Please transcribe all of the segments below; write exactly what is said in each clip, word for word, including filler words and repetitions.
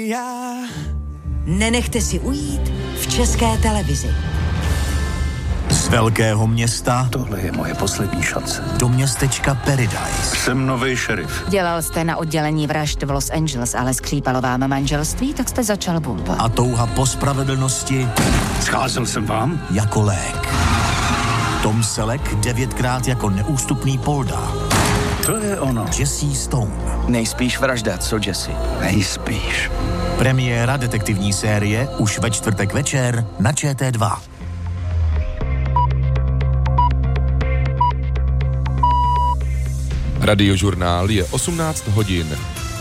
Já. Nenechte si ujít v České televizi. Z velkého města tohle je moje poslední šance. Do městečka Paradise. Jsem nový šerif. Dělal jste na oddělení vražd v Los Angeles, ale skřípalo vám manželství, tak jste začal bumpat. A touha po spravedlnosti Scházel jsem vám jako lék. Tom Selleck devětkrát jako neústupný Polda. To je ono. Jesse Stone. Nejspíš vražda, co Jesse? Nejspíš. Premiéra detektivní série už ve čtvrtek večer na Č T dva. Radiožurnál je osmnáct hodin.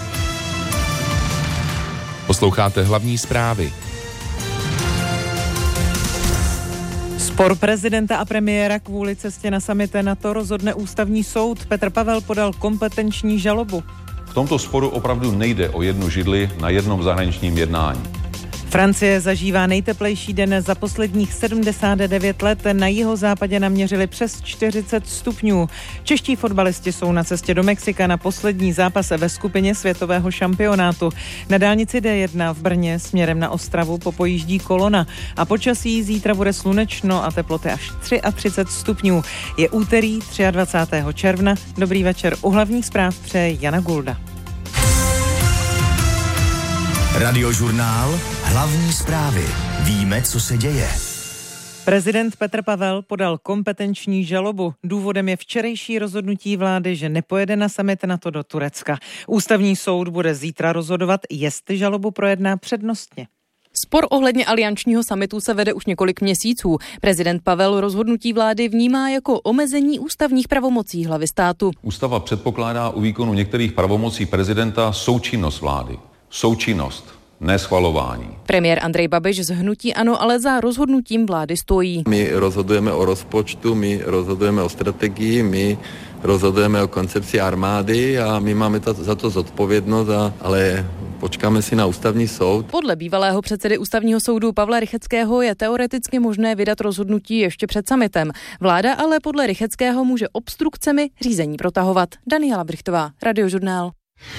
Posloucháte hlavní zprávy. Spor prezidenta a premiéra kvůli cestě na summit NATO rozhodne ústavní soud. Petr Pavel podal kompetenční žalobu. V tomto sporu opravdu nejde o jednu židli na jednom zahraničním jednání. Francie zažívá nejteplejší den za posledních sedmdesát devět let. Na jihozápadě naměřili přes čtyřicet stupňů. Čeští fotbalisti jsou na cestě do Mexika na poslední zápas ve skupině světového šampionátu. Na dálnici D jedna v Brně směrem na Ostravu popojíždí kolona. A počasí zítra bude slunečno a teploty až třicet tři stupňů. Je úterý dvacátého třetího června. Dobrý večer. U hlavních zpráv přeje Jana Gulda. Radiožurnál, hlavní zprávy. Víme, co se děje. Prezident Petr Pavel podal kompetenční žalobu. Důvodem je včerejší rozhodnutí vlády, že nepojede na summit NATO do Turecka. Ústavní soud bude zítra rozhodovat, jestli žalobu projedná přednostně. Spor ohledně aliančního summitu se vede už několik měsíců. Prezident Pavel rozhodnutí vlády vnímá jako omezení ústavních pravomocí hlavy státu. Ústava předpokládá u výkonu některých pravomocí prezidenta součinnost vlády. Součinnost, neschvalování. Premiér Andrej Babiš z hnutí ANO ale za rozhodnutím vlády stojí. My rozhodujeme o rozpočtu, my rozhodujeme o strategii, my rozhodujeme o koncepci armády a my máme to, za to zodpovědnost, a, ale počkáme si na ústavní soud. Podle bývalého předsedy ústavního soudu Pavla Rycheckého je teoreticky možné vydat rozhodnutí ještě před summitem. Vláda ale podle Rycheckého může obstrukcemi řízení protahovat. Daniela Brichtová, Radiožurnál.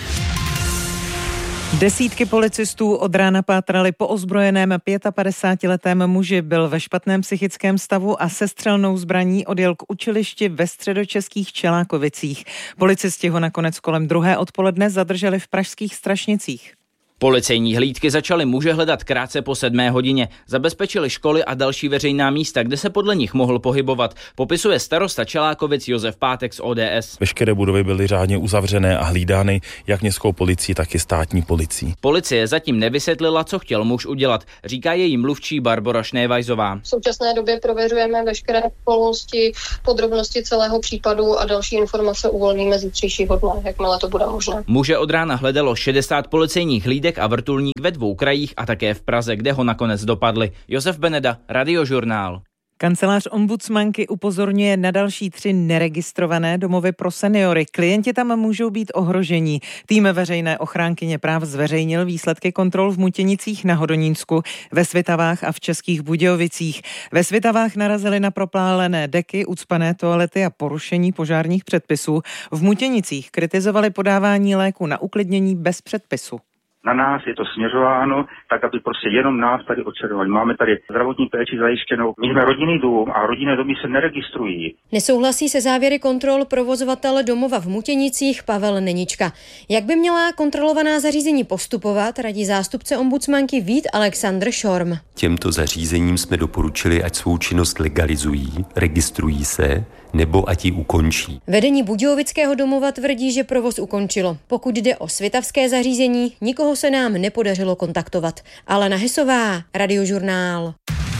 Desítky policistů od rána pátrali po ozbrojeném pětapadesátiletém muži. Byl ve špatném psychickém stavu a se střelnou zbraní odjel k učilišti ve středočeských Čelákovicích. Policisti ho nakonec kolem druhé odpoledne zadrželi v pražských Strašnicích. Policejní hlídky začaly muže hledat krátce po sedmé hodině. Zabezpečili školy a další veřejná místa, kde se podle nich mohl pohybovat. Popisuje starosta Čelákovic Josef Pátek z O D S. Veškeré budovy byly řádně uzavřené a hlídány jak městskou policií, tak i státní policií. Policie zatím nevysvětlila, co chtěl muž udělat, říká její mluvčí Barbora Šnévajzová. V současné době prověřujeme veškeré okolnosti, podrobnosti celého případu a další informace uvolníme zítřejšího dne, jakmile to bude možné. Muže od rána hledalo šedesát policejních hlídek a vrtulník ve dvou krajích a také v Praze, kde ho nakonec dopadli. Josef Beneda, Radiožurnál. Kancelář ombudsmanky upozorňuje na další tři neregistrované domovy pro seniory. Klienti tam můžou být ohrožení. Tým veřejné ochránkyně práv zveřejnil výsledky kontrol v Mutěnicích na Hodonínsku, ve Svitavách a v Českých Budějovicích. Ve Svitavách narazili na propálené deky, ucpané toalety a porušení požárních předpisů. V Mutěnicích kritizovali podávání léku na uklidnění bez předpisu. Na nás je to směřováno, tak aby prostě jenom nás tady odčervali. Máme tady zdravotní péči zajištěnou. My jsme rodinný dům a rodinné domy se neregistrují. Nesouhlasí se závěry kontrol provozovatel domova v Mutěnicích Pavel Nenička. Jak by měla kontrolovaná zařízení postupovat, radí zástupce ombudsmanky Vít Alexandr Šorm. Těmto zařízením jsme doporučili, ať svou činnost legalizují, registrují se, nebo ať ji ukončí. Vedení Budějovického domova tvrdí, že provoz ukončilo. Pokud jde o svitavské zařízení, nikoho se nám nepodařilo kontaktovat. Alena Hesová, Radiožurnál.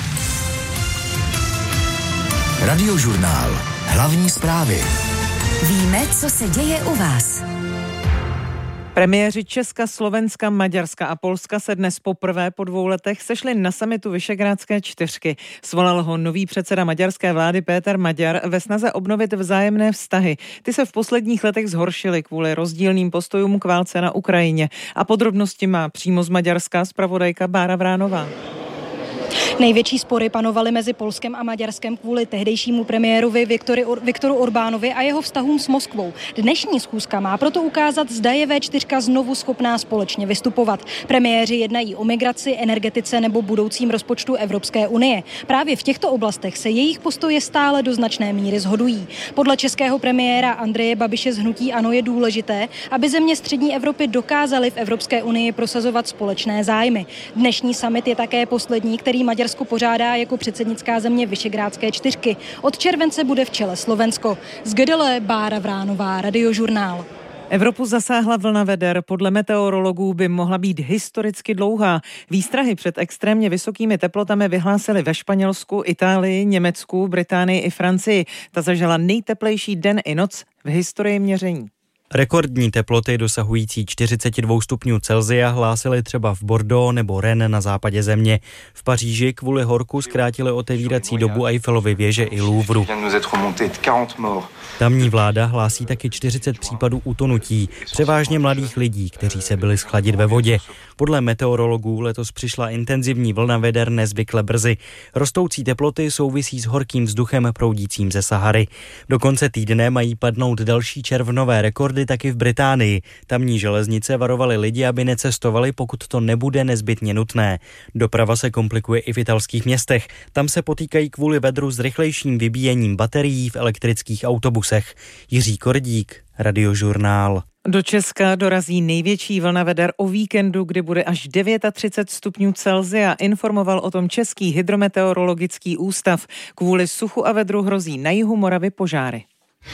Radiožurnál. Hlavní zprávy. Víme, co se děje u vás. Premiéři Česka, Slovenska, Maďarska a Polska se dnes poprvé po dvou letech sešli na summitu Visegrádské čtyřky. Svolal ho nový předseda maďarské vlády Péter Maďar ve snaze obnovit vzájemné vztahy. Ty se v posledních letech zhoršily kvůli rozdílným postojům k válce na Ukrajině. A podrobnosti má přímo z Maďarska zpravodajka Bára Vránová. Největší spory panovaly mezi Polskem a Maďarskem kvůli tehdejšímu premiérovi Viktory, Viktoru Orbánovi a jeho vztahům s Moskvou. Dnešní schůzka má proto ukázat, zda je vé čtyři znovu schopná společně vystupovat. Premiéři jednají o migraci, energetice nebo budoucím rozpočtu Evropské unie. Právě v těchto oblastech se jejich postoje stále do značné míry shodují. Podle českého premiéra Andreje Babiše z hnutí ANO je důležité, aby země střední Evropy dokázaly v Evropské unii prosazovat společné zájmy. Dnešní summit je také poslední, který Maďarsko pořádá jako předsednická země Visegrádské čtyřky. Od července bude v čele Slovensko. Z Gedele Bára Vránová, Radiožurnál. Evropu zasáhla vlna veder. Podle meteorologů by mohla být historicky dlouhá. Výstrahy před extrémně vysokými teplotami vyhlásily ve Španělsku, Itálii, Německu, Británii i Francii. Ta zažila nejteplejší den i noc v historii měření. Rekordní teploty dosahující čtyřicet dva stupňů Celsia hlásily třeba v Bordeaux nebo Rennes na západě země. V Paříži kvůli horku zkrátili otevírací dobu Eiffelovy věže i Louvru. Tamní vláda hlásí taky čtyřicet případů utonutí, převážně mladých lidí, kteří se byli schladit ve vodě. Podle meteorologů letos přišla intenzivní vlna veder nezvykle brzy. Rostoucí teploty souvisí s horkým vzduchem proudícím ze Sahary. Do konce týdne mají padnout další červnové rekordy taky v Británii. Tamní železnice varovaly lidi, aby necestovali, pokud to nebude nezbytně nutné. Doprava se komplikuje i v italských městech. Tam se potýkají kvůli vedru s rychlejším vybíjením baterií v elektrických autobusech. Jiří Kordík, Radiožurnál. Do Česka dorazí největší vlna veder o víkendu, kdy bude až třicet devět stupňů Celsia, informoval o tom Český hydrometeorologický ústav. Kvůli suchu a vedru hrozí na jihu Moravy požáry.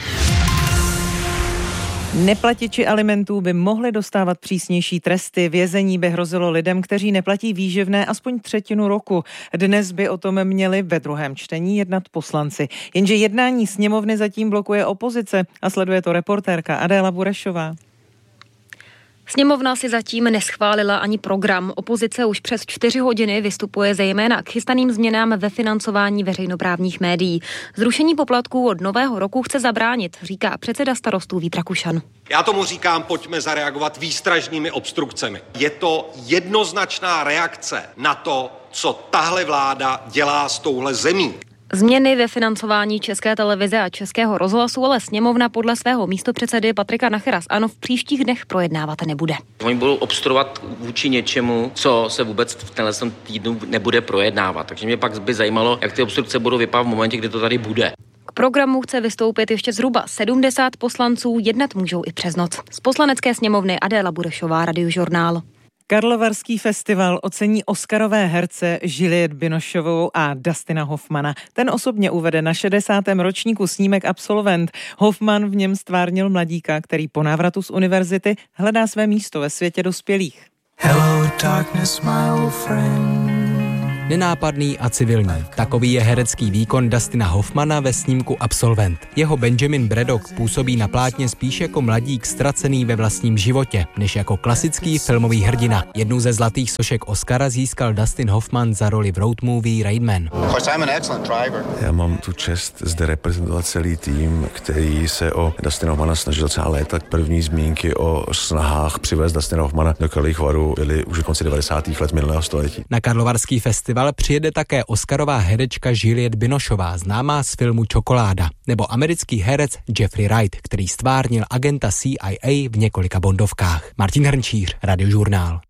Neplatiči alimentů by mohli dostávat přísnější tresty. Vězení by hrozilo lidem, kteří neplatí výživné aspoň třetinu roku. Dnes by o tom měli ve druhém čtení jednat poslanci. Jenže jednání sněmovny zatím blokuje opozice a sleduje to reportérka Adéla Burešová. Sněmovna si zatím neschválila ani program. Opozice už přes čtyři hodiny vystupuje zejména k chystaným změnám ve financování veřejnoprávních médií. Zrušení poplatků od nového roku chce zabránit, říká předseda Starostů Vít Rakušan. Já tomu říkám, pojďme zareagovat výstražnými obstrukcemi. Je to jednoznačná reakce na to, co tahle vláda dělá s touhle zemí. Změny ve financování České televize a Českého rozhlasu ale sněmovna podle svého místopředsedy Patrika Nachera z ANO v příštích dnech projednávat nebude. Oni budou obstruovat vůči něčemu, co se vůbec v tenhle týdnu nebude projednávat. Takže mě pak by zajímalo, jak ty obstrukce budou vypadat v momentě, kdy to tady bude. K programu chce vystoupit ještě zhruba sedmdesát poslanců, jednat můžou i přes noc. Z Poslanecké sněmovny Adéla Burešová, Radiožurnál. Karlovarský festival ocení oscarové herce Juliette Binocheovou a Dustina Hoffmana. Ten osobně uvede na šedesátém ročníku snímek Absolvent. Hoffman v něm stvárnil mladíka, který po návratu z univerzity hledá své místo ve světě dospělých. Hello, darkness, my old friend. Nenápadný a civilní. Takový je herecký výkon Dustina Hoffmana ve snímku Absolvent. Jeho Benjamin Braddock působí na plátně spíš jako mladík ztracený ve vlastním životě, než jako klasický filmový hrdina. Jednu ze zlatých sošek Oscara získal Dustin Hoffman za roli v road movie Rain Man. Já mám tu čest zde reprezentovat celý tým, který se o Dustina Hoffmana snažil celá léta. První zmínky o snahách přivést Dustina Hoffmana do Karlových Varů byly už v konci devadesátých let minulého století. Na Karlovarský festival přijede také oscarová herečka Juliette Binocheová, známá z filmu Čokoláda, nebo americký herec Jeffrey Wright, který stvárnil agenta C I A v několika bondovkách. Martin Hrnčíř, Radiožurnál.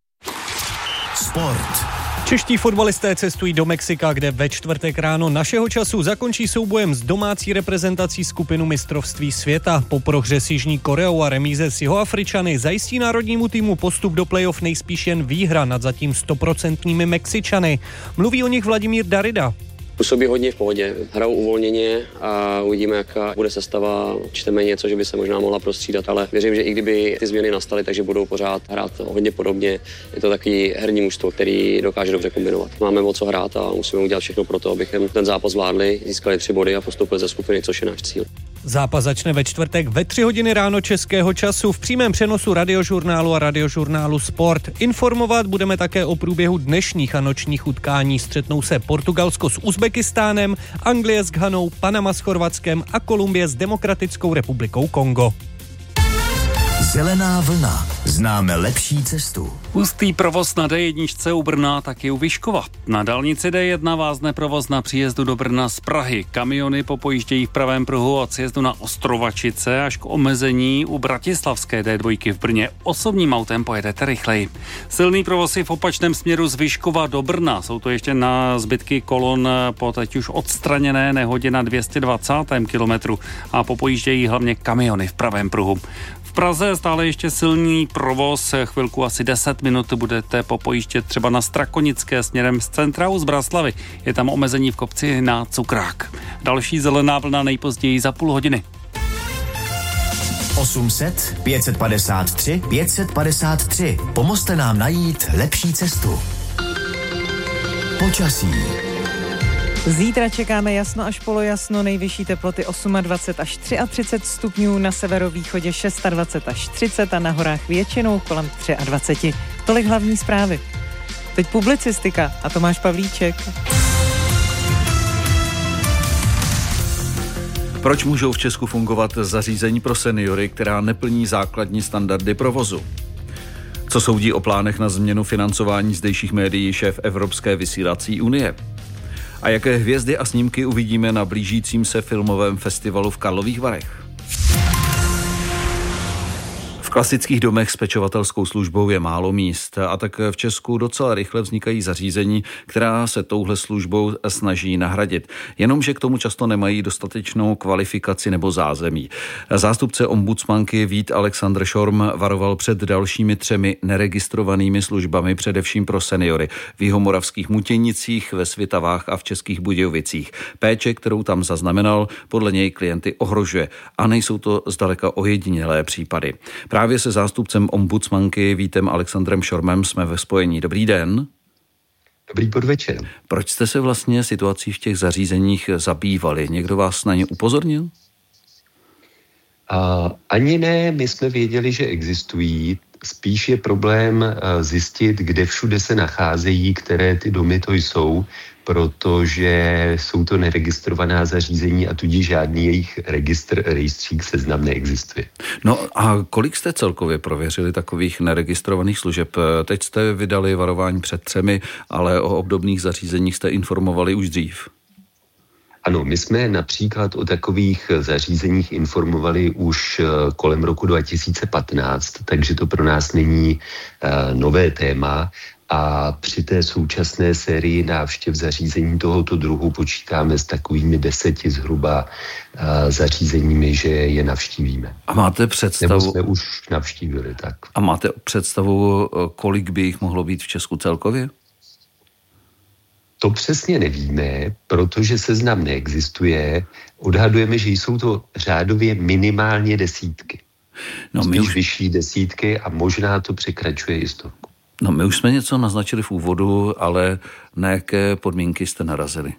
Sport. Čeští fotbalisté cestují do Mexika, kde ve čtvrtek ráno našeho času zakončí soubojem s domácí reprezentací skupinu mistrovství světa. Po prohře s Jižní Koreou a remíze s Jihoafričany zajistí národnímu týmu postup do playoff nejspíš jen výhra nad zatím stoprocentními Mexičany. Mluví o nich Vladimír Darida. Působí hodně v pohodě, hrajou uvolněně a uvidíme, jaká bude sestava. Čteme něco, že by se možná mohla prostřídat, ale věřím, že i kdyby ty změny nastaly, takže budou pořád hrát hodně podobně. Je to takový herní mužstvo, který dokáže dobře kombinovat. Máme o co hrát a musíme udělat všechno pro to, abychom ten zápas zvládli, získali tři body a postoupili ze skupiny, což je náš cíl. Zápas začne ve čtvrtek ve tři hodiny ráno českého času v přímém přenosu Radiožurnálu a Radiožurnálu Sport. Informovat budeme také o průběhu dnešních a nočních utkání. Střetnou se Portugalsko s Uzbekistánem, Anglie s Ghanou, Panama s Chorvatskem a Kolumbie s Demokratickou republikou Kongo. Zelená vlna. Známe lepší cestu. Hustý provoz na D jedna u Brna, taky u Vyškova. Na dálnici D jedna vázne provoz na příjezdu do Brna z Prahy. Kamiony popojíždějí v pravém pruhu od sjezdu na Ostrovačice až k omezení u bratislavské D dva v Brně. Osobním autem pojedete rychleji. Silný provoz je v opačném směru z Vyškova do Brna. Jsou to ještě na zbytky kolon po teď už odstraněné nehodě na dvě stě dvacátém kilometru a popojíždějí hlavně kamiony v pravém pruhu. V Praze stále ještě silný provoz, chvilku asi deset minut budete popojíždět třeba na Strakonické směrem z centra z Braslavy. Je tam omezení v kopci na Cukrák. Další zelená vlna nejpozději za půl hodiny. osm set, pět set padesát tři, pět set padesát tři. Pomozte nám najít lepší cestu. Počasí. Zítra čekáme jasno až polojasno, nejvyšší teploty dvacet osm až třicet tři stupňů, na severovýchodě dvacet šest až třicet a na horách většinou kolem dvacet tři. Tolik hlavní zprávy. Teď publicistika a Tomáš Pavlíček. Proč můžou v Česku fungovat zařízení pro seniory, která neplní základní standardy provozu? Co soudí o plánech na změnu financování zdejších médií šéf Evropské vysílací unie? A jaké hvězdy a snímky uvidíme na blížícím se filmovém festivalu v Karlových Varech? V klasických domech s pečovatelskou službou je málo míst a tak v Česku docela rychle vznikají zařízení, která se touhle službou snaží nahradit. Jenomže k tomu často nemají dostatečnou kvalifikaci nebo zázemí. Zástupce ombudsmanky Vít Alexandr Šorm varoval před dalšími třemi neregistrovanými službami, především pro seniory v jihomoravských Mutěnicích, ve Svitavách a v Českých Budějovicích. Péče, kterou tam zaznamenal, podle něj klienty ohrožuje a nejsou to zdaleka ojedinělé případy. Právě se zástupcem ombudsmanky Vítem Alexandrem Šormem jsme ve spojení. Dobrý den. Dobrý podvečer. Proč jste se vlastně situací v těch zařízeních zabývali? Někdo vás na ně upozornil? A, ani ne, my jsme věděli, že existují. Spíš je problém zjistit, kde všude se nacházejí, které ty domy to jsou, protože jsou to neregistrovaná zařízení a tudíž žádný jejich registr, rejstřík, seznam neexistuje. No a kolik jste celkově prověřili takových neregistrovaných služeb? Teď jste vydali varování před třemi, ale o obdobných zařízeních jste informovali už dřív. Ano, my jsme například o takových zařízeních informovali už kolem roku dva tisíce patnáct, takže to pro nás není uh, nové téma. A při té současné sérii návštěv zařízení tohoto druhu počítáme s takovými deseti zhruba uh, zařízeními, že je navštívíme. A máte představu... Nebo jsme už navštívili, tak. A máte představu, kolik by jich mohlo být v Česku celkově? To přesně nevíme, protože seznam neexistuje. Odhadujeme, že jsou to řádově minimálně desítky. No, Spíš už... vyšší desítky a možná to překračuje i stovku. No my už jsme něco naznačili v úvodu, ale na jaké podmínky jste narazili?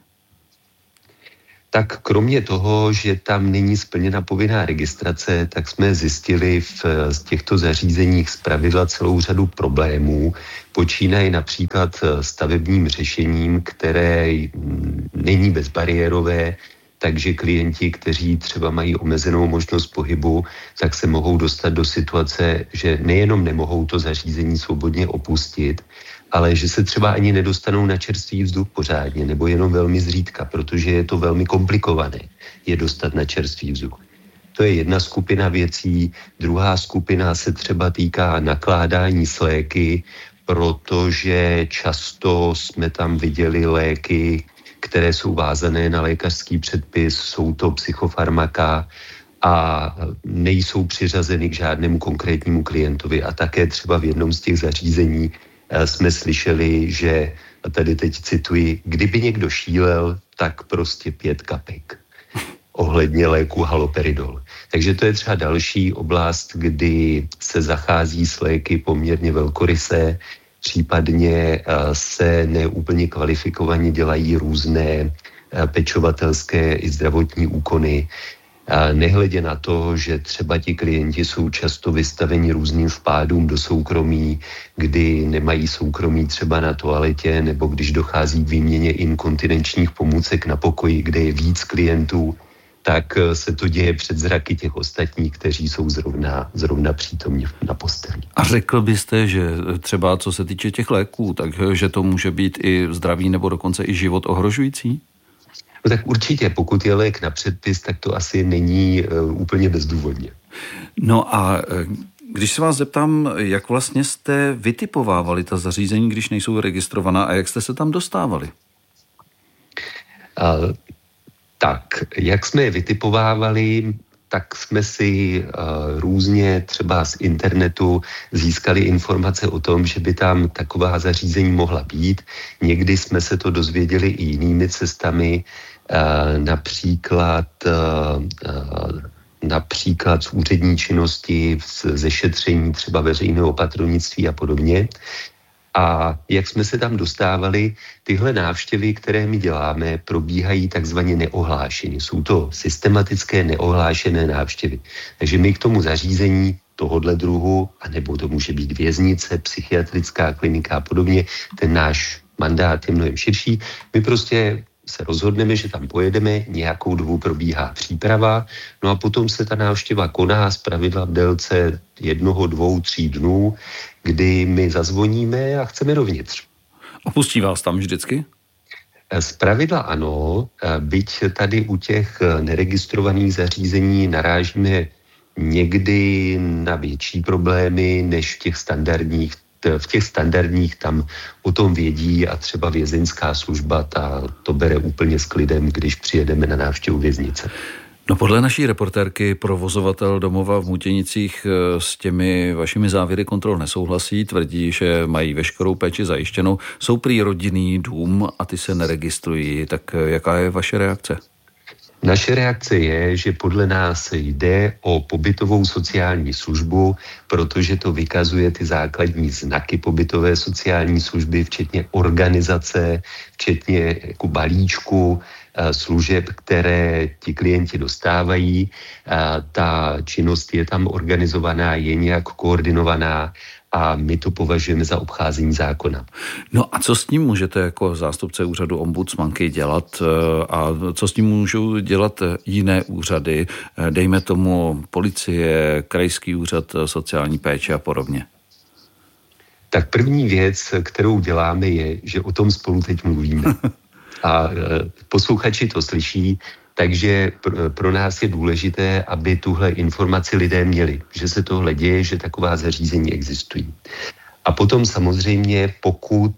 Tak kromě toho, že tam není splněna povinná registrace, tak jsme zjistili v z těchto zařízeních zpravidla celou řadu problémů. Počínají například stavebním řešením, které není bezbariérové, takže klienti, kteří třeba mají omezenou možnost pohybu, tak se mohou dostat do situace, že nejenom nemohou to zařízení svobodně opustit, ale že se třeba ani nedostanou na čerstvý vzduch pořádně, nebo jenom velmi zřídka, protože je to velmi komplikované je dostat na čerstvý vzduch. To je jedna skupina věcí. Druhá skupina se třeba týká nakládání s léky, protože často jsme tam viděli léky, které jsou vázané na lékařský předpis, jsou to psychofarmaka a nejsou přiřazeny k žádnému konkrétnímu klientovi. A také třeba v jednom z těch zařízení jsme slyšeli, že, a tady teď cituji, kdyby někdo šílel, tak prostě pět kapek ohledně léku haloperidol. Takže to je třeba další oblast, kdy se zachází s léky poměrně velkorysé, případně se neúplně kvalifikovaně dělají různé pečovatelské i zdravotní úkony. Nehledě na to, že třeba ti klienti jsou často vystaveni různým vpádům do soukromí, kdy nemají soukromí třeba na toaletě, nebo když dochází k výměně inkontinenčních pomůcek na pokoji, kde je víc klientů, tak se to děje před zraky těch ostatních, kteří jsou zrovna, zrovna přítomni na posteli. A řekl byste, že třeba co se týče těch léků, takže to může být i zdraví nebo dokonce i život ohrožující? No tak určitě, pokud je lék na předpis, tak to asi není uh, úplně bezdůvodně. No a když se vás zeptám, jak vlastně jste vytipovávali ta zařízení, když nejsou registrovaná a jak jste se tam dostávali? Uh, tak, jak jsme je vytipovávali, tak jsme si uh, různě třeba z internetu získali informace o tom, že by tam taková zařízení mohla být. Někdy jsme se to dozvěděli i jinými cestami, uh, například, uh, uh, například z úřední činnosti, ze šetření třeba veřejného opatrovnictví a podobně. A jak jsme se tam dostávali, tyhle návštěvy, které my děláme, probíhají takzvaně neohlášeně. Jsou to systematické neohlášené návštěvy. Takže my k tomu zařízení tohodle druhu, anebo to může být věznice, psychiatrická klinika a podobně, ten náš mandát je mnohem širší. My prostě se rozhodneme, že tam pojedeme, nějakou dobu probíhá příprava, no a potom se ta návštěva koná zpravidla v délce jednoho, dvou, tří dnů, kdy my zazvoníme a chceme dovnitř. Opustí vás tam vždycky? Zpravidla ano, byť tady u těch neregistrovaných zařízení narážíme někdy na větší problémy než v těch standardních. V těch standardních tam o tom vědí a třeba vězeňská služba ta to bere úplně s klidem, když přijedeme na návštěvu věznice. No podle naší reportérky provozovatel domova v Mutěnicích s těmi vašimi závěry kontrol nesouhlasí, tvrdí, že mají veškerou péči zajištěnou, jsou prý rodinný dům a ty se neregistrují. Tak jaká je vaše reakce? Naše reakce je, že podle nás jde o pobytovou sociální službu, protože to vykazuje ty základní znaky pobytové sociální služby, včetně organizace, včetně jako balíčku služeb, které ti klienti dostávají. Ta činnost je tam organizovaná, je nějak koordinovaná a my to považujeme za obcházení zákona. No a co s tím můžete jako zástupce úřadu ombudsmanky dělat a co s tím můžou dělat jiné úřady, dejme tomu policie, krajský úřad sociální péče a podobně? Tak první věc, kterou děláme, je, že o tom spolu teď mluvíme. A posluchači to slyší, takže pro nás je důležité, aby tuhle informaci lidé měli, že se tohle děje, že taková zařízení existují. A potom samozřejmě, pokud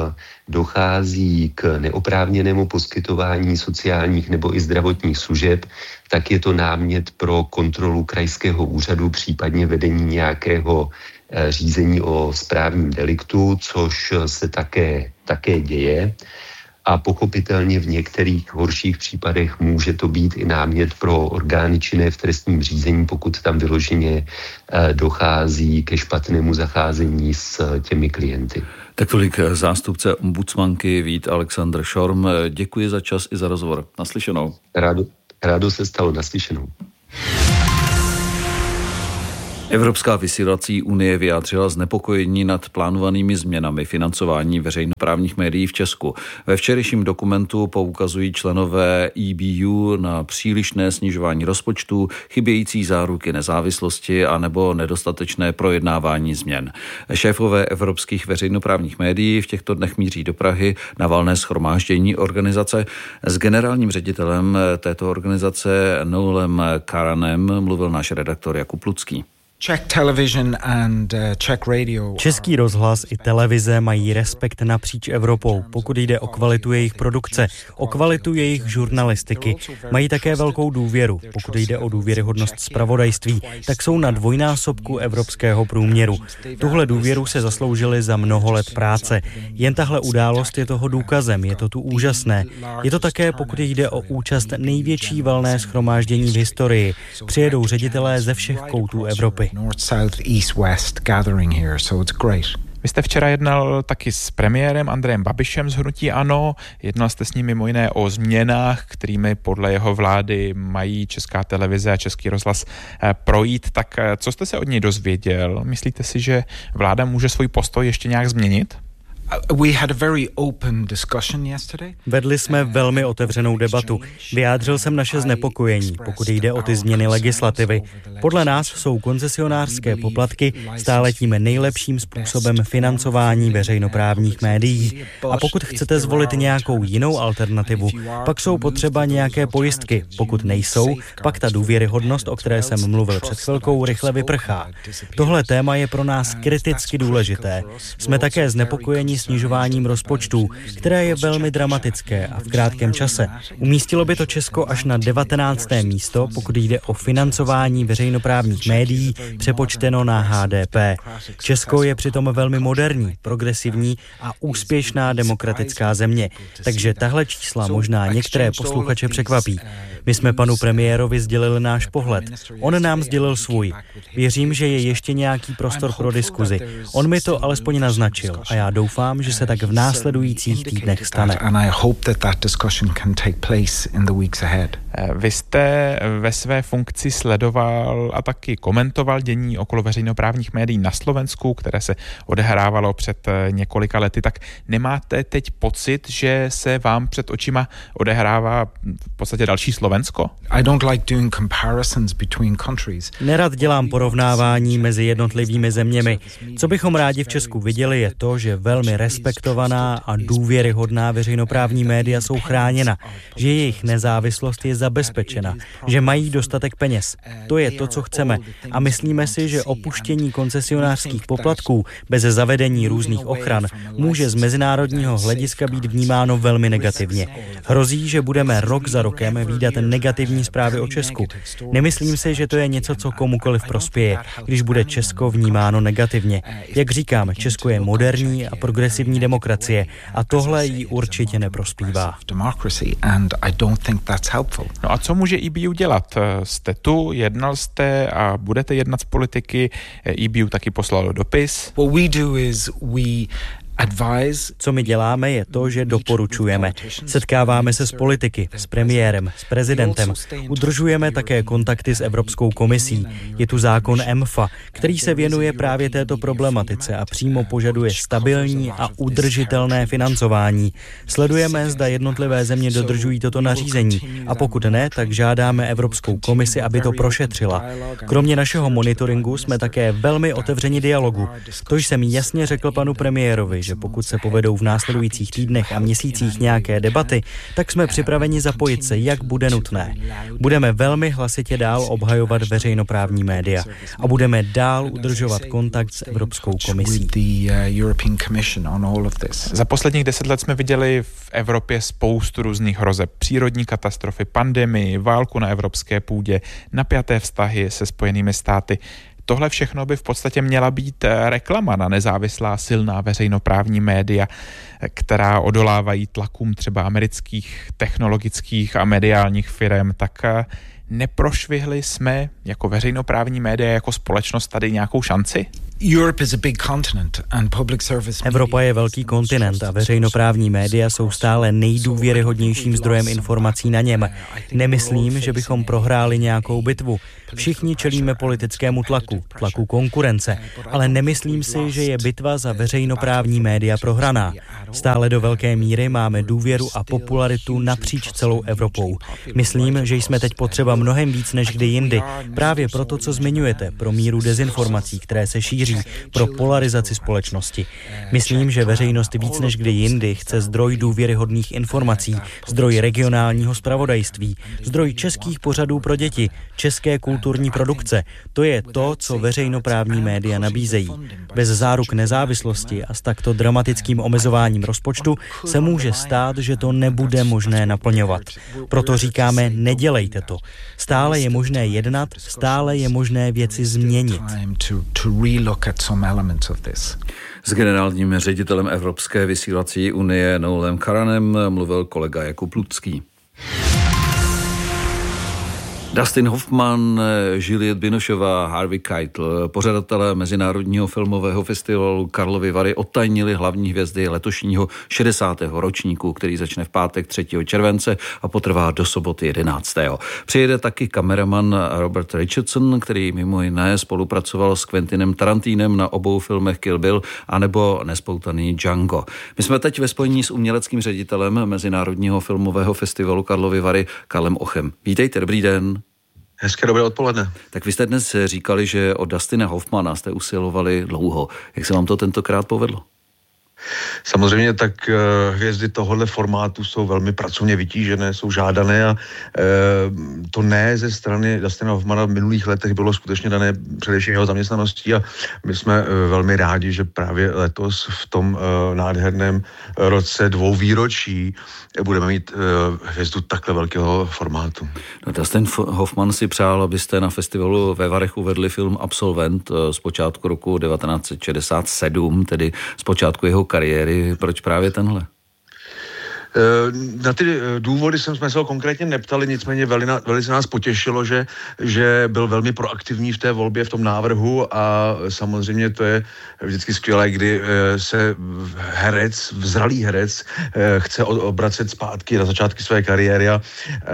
dochází k neoprávněnému poskytování sociálních nebo i zdravotních služeb, tak je to námět pro kontrolu krajského úřadu, případně vedení nějakého řízení o správním deliktu, což se také, také děje. A pochopitelně v některých horších případech může to být i námět pro orgány činné v trestním řízení, pokud tam vyloženě dochází ke špatnému zacházení s těmi klienty. Tak tolik zástupce ombudsmanky Vít Alexandr Šorm. Děkuji za čas i za rozhovor. Naslyšenou. Rádo, rádo se stalo, naslyšenou. Evropská vysílací unie vyjádřila znepokojení nad plánovanými změnami financování veřejnoprávních médií v Česku. Ve včerejším dokumentu poukazují členové E B U na přílišné snižování rozpočtu, chybějící záruky nezávislosti a nebo nedostatečné projednávání změn. Šéfové evropských veřejnoprávních médií v těchto dnech míří do Prahy na valné shromáždění organizace. S generálním ředitelem této organizace Noelem Karanem mluvil náš redaktor Jakub Lucký. Český rozhlas i televize mají respekt napříč Evropou, pokud jde o kvalitu jejich produkce, o kvalitu jejich žurnalistiky. Mají také velkou důvěru. Pokud jde o důvěryhodnost zpravodajství, tak jsou na dvojnásobku evropského průměru. Tuhle důvěru se zasloužili za mnoho let práce. Jen tahle událost je toho důkazem, je to tu úžasné. Je to také, pokud jde o účast největší valné shromáždění v historii. Přijedou ředitelé ze všech koutů Evropy. North, south, east, west gathering here, so it's great. Vy jste včera jednal taky s premiérem Andrejem Babišem z hnutí ANO. Jednal jste s ním mimo jiné o změnách, kterými podle jeho vlády mají Česká televize a Český rozhlas projít. Tak co jste se od něj dozvěděl? Myslíte si, že vláda může svůj postoj ještě nějak změnit? Vedli jsme velmi otevřenou debatu. Vyjádřil jsem naše znepokojení, pokud jde o ty změny legislativy. Podle nás jsou koncesionářské poplatky stále tím nejlepším způsobem financování veřejnoprávních médií. A pokud chcete zvolit nějakou jinou alternativu, pak jsou potřeba nějaké pojistky. Pokud nejsou, pak ta důvěryhodnost, o které jsem mluvil před chvilkou, rychle vyprchá. Tohle téma je pro nás kriticky důležité. Jsme také znepokojeni snižováním rozpočtů, které je velmi dramatické a v krátkém čase. Umístilo by to Česko až na devatenácté místo, pokud jde o financování veřejnoprávních médií přepočteno na H D P. Česko je přitom velmi moderní, progresivní a úspěšná demokratická země, takže tahle čísla možná některé posluchače překvapí. My jsme panu premiérovi sdělili náš pohled. On nám sdělil svůj. Věřím, že je ještě nějaký prostor pro diskuzi. On mi to alespoň naznačil a já doufám, že se tak v následujících týdnech stane. Vy jste ve své funkci sledoval a taky komentoval dění okolo veřejnoprávních médií na Slovensku, které se odehrávalo před několika lety. Tak nemáte teď pocit, že se vám před očima odehrává v podstatě další Slovensko? Nerad dělám porovnávání mezi jednotlivými zeměmi. Co bychom rádi v Česku viděli, je to, že velmi respektovaná a důvěryhodná veřejnoprávní média jsou chráněna, že jejich nezávislost je zabezpečena, že mají dostatek peněz. To je to, co chceme. A myslíme si, že opuštění koncesionářských poplatků bez zavedení různých ochran může z mezinárodního hlediska být vnímáno velmi negativně. Hrozí, že budeme rok za rokem vídat negativní zprávy o Česku. Nemyslím si, že to je něco, co komukoliv prospěje, když bude Česko vnímáno negativně. Jak říkám, Česko je moderní a progresivní demokracie a tohle jí určitě neprospívá. No a co může E B U dělat? Jste tu, jednal jste a budete jednat s politiky. E B U taky poslalo dopis. Co my děláme, je to, že doporučujeme. Setkáváme se s politiky, s premiérem, s prezidentem. Udržujeme také kontakty s Evropskou komisí. Je tu zákon E M F A, který se věnuje právě této problematice a přímo požaduje stabilní a udržitelné financování. Sledujeme, zda jednotlivé země dodržují toto nařízení a pokud ne, tak žádáme Evropskou komisi, aby to prošetřila. Kromě našeho monitoringu jsme také velmi otevřeni dialogu. To jsem jasně řekl panu premiérovi, že pokud se povedou v následujících týdnech a měsících nějaké debaty, tak jsme připraveni zapojit se, jak bude nutné. Budeme velmi hlasitě dál obhajovat veřejnoprávní média a budeme dál udržovat kontakt s Evropskou komisí. Za posledních deset let jsme viděli v Evropě spoustu různých hrozeb. Přírodní katastrofy, pandemii, válku na evropské půdě, napjaté vztahy se Spojenými státy. Tohle všechno by v podstatě měla být reklama na nezávislá silná veřejnoprávní média, která odolávají tlakům třeba amerických technologických a mediálních firem. Tak neprošvihli jsme jako veřejnoprávní média, jako společnost tady nějakou šanci? Evropa je velký kontinent a veřejnoprávní média jsou stále nejdůvěryhodnějším zdrojem informací na něm. Nemyslím, že bychom prohráli nějakou bitvu. Všichni čelíme politickému tlaku, tlaku konkurence, ale nemyslím si, že je bitva za veřejnoprávní média prohraná. Stále do velké míry máme důvěru a popularitu napříč celou Evropou. Myslím, že jsme teď potřeba mnohem víc než kdy jindy. Právě proto, co zmiňujete, pro míru dezinformací, které se šíří, pro polarizaci společnosti. Myslím, že veřejnost víc než kdy jindy chce zdroj důvěryhodných informací, zdroj regionálního zpravodajství, zdroj českých pořadů pro děti, české kulturní produkce. To je to, co veřejnoprávní média nabízejí. Bez záruk nezávislosti a s takto dramatickým omezováním rozpočtu se může stát, že to nebude možné naplňovat. Proto říkáme, nedělejte to. Stále je možné jednat, stále je možné věci změnit. S generálním ředitelem Evropské vysílací unie Noelem Karanem mluvil kolega Jakub Lucký. Dustin Hoffman, Juliette Binocheová, Harvey Keitel, pořadatelé Mezinárodního filmového festivalu Karlovy Vary odtajnili hlavní hvězdy letošního šedesátého ročníku, který začne v pátek třetího července a potrvá do soboty jedenáctého Přijede taky kameraman Robert Richardson, který mimo jiné spolupracoval s Quentinem Tarantinem na obou filmech Kill Bill anebo Nespoutaný Django. My jsme teď ve spojení s uměleckým ředitelem Mezinárodního filmového festivalu Karlovy Vary Karlem Ochem. Vítejte, dobrý den. Hezké dobré odpoledne. Tak vy jste dnes říkali, že o Dustina Hoffmana jste usilovali dlouho. Jak se vám to tentokrát povedlo? Samozřejmě tak hvězdy tohohle formátu jsou velmi pracovně vytížené, jsou žádané a to ne ze strany Dustina Hoffmana v minulých letech bylo skutečně dané především jeho zaměstnaností a my jsme velmi rádi, že právě letos v tom nádherném roce dvou výročí budeme mít hvězdu takhle velkého formátu. No, Dustin Hoffman si přál, abyste na festivalu ve Varech uvedli film Absolvent z počátku roku devatenáct set šedesát sedm, tedy z počátku jeho kariéry. Proč právě tenhle? Na ty důvody jsem jsme se ho konkrétně neptali, nicméně velina, velice nás potěšilo, že, že byl velmi proaktivní v té volbě, v tom návrhu a samozřejmě to je vždycky skvělé, kdy se herec, vzralý herec chce obracet zpátky na začátky své kariéry a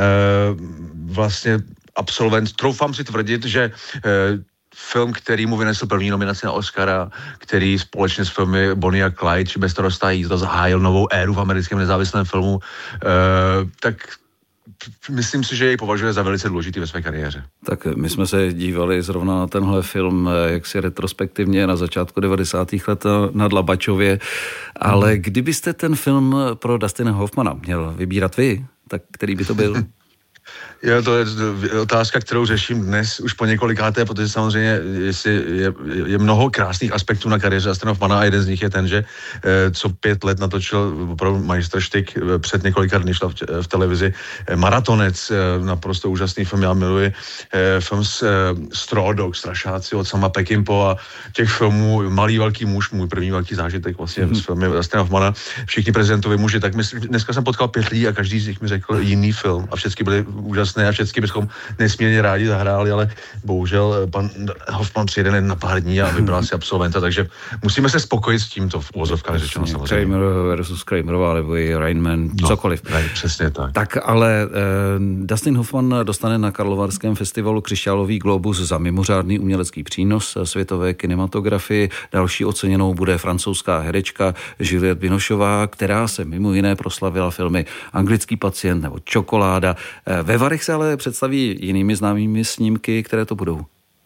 vlastně Absolvent, troufám si tvrdit, že film, který mu vynesl první nominaci na Oscara, který společně s filmy Bonnie a Clyde či Bezstarostná jízda zahájil novou éru v americkém nezávislém filmu, eh, tak myslím si, že jej považuje za velice důležitý ve své kariéře. Tak my jsme se dívali zrovna na tenhle film jaksi retrospektivně na začátku devadesátých let na Dlabačově, ale hmm. kdybyste ten film pro Dustina Hoffmana měl vybírat vy, tak který by to byl? Jo, to je otázka, kterou řeším dnes už po několikáté, protože samozřejmě jestli je, je mnoho krásných aspektů na kariéře Dustina Hoffmana a jeden z nich je ten, že co pět let natočil opravdu majstrštyk, před několika dny šla v, v televizi Maratonec, naprosto úžasný film, já miluji film s Straw Dog, Strašáci od Sama Peckinpah a těch filmů Malý velký muž, můj první velký zážitek vlastně hmm. s filmy Dustina Hoffmana, všichni prezidentovi muži, tak myslím, dneska jsem potkal pět lidí a každý z nich mi řekl jiný film a všichni byli úžasné a všichni bychom nesmírně rádi zahráli, ale bohužel pan Hoffman přijede jen na pár dní a vybral si Absolventa, takže musíme se spokojit s tímto v uvozovkách řečeno samozřejmě. Kramer versus Kramerová, nebo i Rain Man, no, cokoliv. Ne, přesně tak. Tak ale eh, Dustin Hoffman dostane na Karlovarském festivalu Křišťálový globus za mimořádný umělecký přínos světové kinematografii. Další oceněnou bude francouzská herečka Juliette Binocheová, která se mimo jiné proslavila filmy Anglický pacient nebo Čokoláda. Eh, ve Varech se ale představí jinými známými snímky, které to budou. Uh...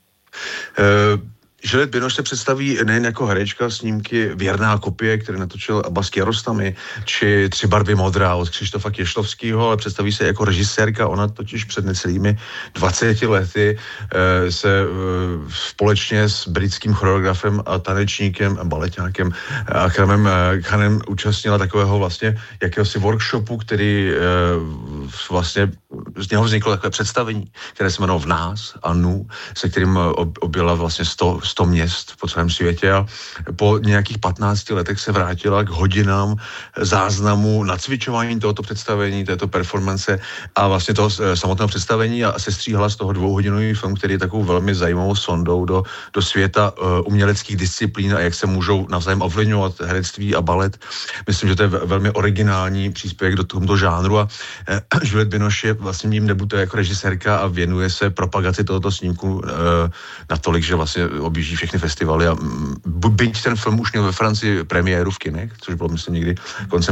Juliette Binoche se představí nejen jako herečka snímky Věrná kopie, který natočil Abbas Kiarostami, či Tři barvy modrá od Křištofa Kěšlovského, ale představí se jako režisérka. Ona totiž před necelými dvaceti lety e, se e, společně s britským choreografem a tanečníkem a baleťákem Akramem Khanem účastnila takového vlastně jakéhosi workshopu, který e, vlastně z něho vzniklo takové představení, které se jmenovalo V nás a nu, se kterým objela vlastně sto sto měst po celém světě a po nějakých patnácti letech se vrátila k hodinám záznamu nacvičování tohoto představení, této performance a vlastně toho samotného představení a sestříhala z toho dvouhodinový film, který je takovou velmi zajímavou sondou do, do světa uh, uměleckých disciplín a jak se můžou navzájem ovlivňovat herectví a balet. Myslím, že to je velmi originální příspěvek do tohoto žánru a uh, Juliette Binoche vlastně jim debutuje jako režisérka a věnuje se propagaci tohoto snímku uh, natolik, že vlastně objíždí všechny festivaly a byť ten film už měl ve Francii premiéru v kinech, což bylo myslím někdy koncem